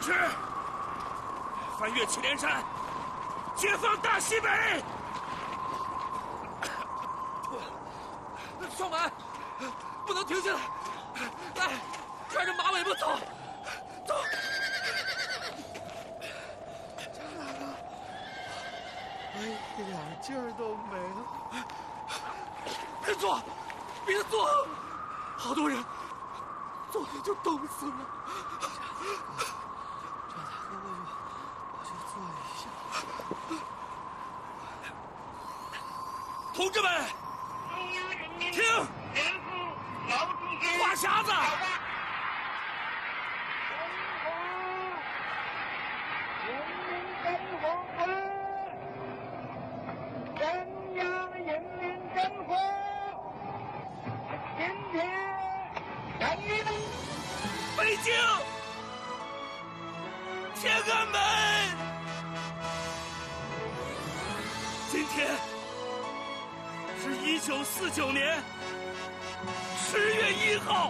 志，翻越祁连山，解放大西北！ 双满，不能停下来！来，拽着马尾巴走，走！ 张大哥，我一点劲儿都没了。 别坐，别坐，好多人，坐下就冻死了。 张大哥，我就坐一下。 同志们，听，话匣子。北京，天安门！今天是1949年10月1号，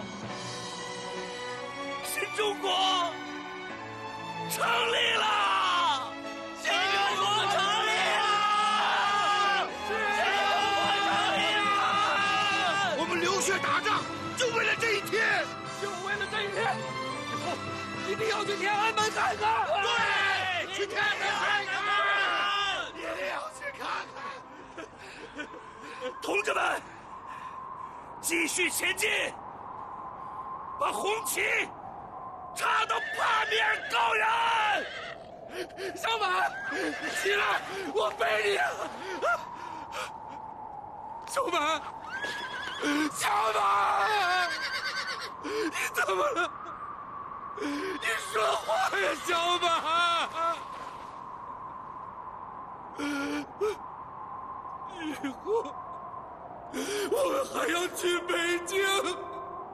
新中国成立了！新中国成立了！新中国成立了！ 我们流血打仗，就为了这一天。 就为了这一天，以后一定要去天安门看看。 对，去天安门看看，一定要去看看。 同志们，继续前进，把红旗插到八面高原。 小满，起来，我背你啊！小满，小满。你怎么了？你说话呀，小满！以后我们还要去北京。